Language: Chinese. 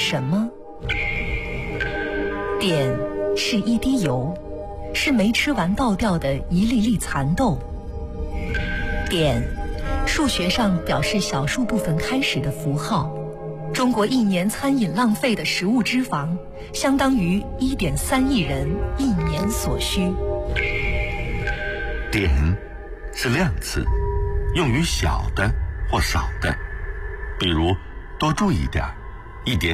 什么？碘是一滴油，是没吃完倒掉的一粒粒蚕豆。碘，数学上表示小数部分开始的符号。中国一年餐饮浪费的食物脂肪，相当于1.3亿人一年所需。 碘是量词，用于小的或少的，比如多注意点，1点